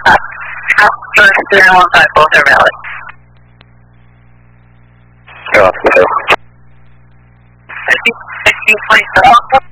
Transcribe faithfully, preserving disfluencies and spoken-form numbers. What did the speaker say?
nine one five, both are valid. You're off the hill. sixteen twenty-seven.